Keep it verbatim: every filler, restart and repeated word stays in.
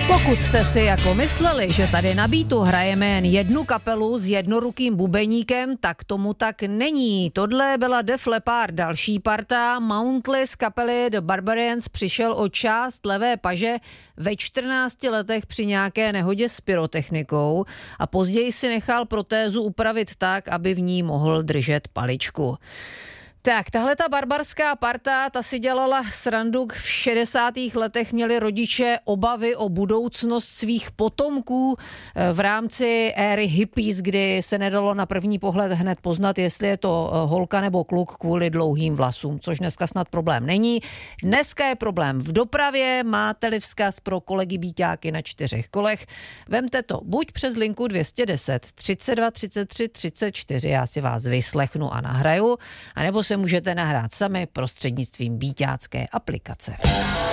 Pokud jste si jako mysleli, že tady na Beatu hrajeme jen jednu kapelu s jednorukým bubeníkem, tak tomu tak není. Tohle byla Def Leppard, další parta. Mountly z kapely The Barbarians přišel o část levé paže ve čtrnácti letech při nějaké nehodě s pyrotechnikou a později si nechal protézu upravit tak, aby v ní mohl držet paličku. Tak, tahle ta barbarská parta, ta si dělala srandu. V šedesátých letech měli rodiče obavy o budoucnost svých potomků v rámci éry hippies, kdy se nedalo na první pohled hned poznat, jestli je to holka nebo kluk kvůli dlouhým vlasům, což dneska snad problém není. Dneska je problém v dopravě, máte-li vzkaz pro kolegy bíťáky na čtyřech kolech. Vemte to buď přes linku dvě stě deset třicet dva třicet tři třicet čtyři, já si vás vyslechnu a nahraju, anebo se můžete nahrát sami prostřednictvím bíťácké aplikace.